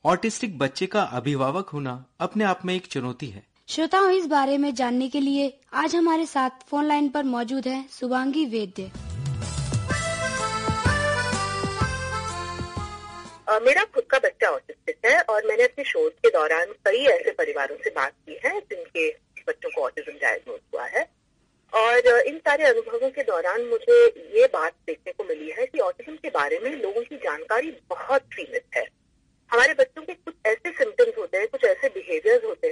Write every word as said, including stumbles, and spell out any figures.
Autistic बच्चे का अभिभावक होना अपने आप में एक चुनौती है। श्रोताओं, इस बारे में जानने के लिए आज हमारे साथ फोन लाइन पर मौजूद है शुभांगी वैद्य। Uh, मेरा खुद का बच्चा ऑटिस्टिक है और मैंने अपने शोध के दौरान कई ऐसे परिवारों से बात की है जिनके बच्चों को ऑटिज्म डायग्नोज हुआ है। और इन सारे अनुभवों के दौरान मुझे ये बात देखने को मिली है कि ऑटिज्म के बारे में लोगों की जानकारी बहुत सीमित है। हमारे बच्चों के कुछ ऐसे सिम्टम्स होते हैं, कुछ ऐसे बिहेवियर्स होते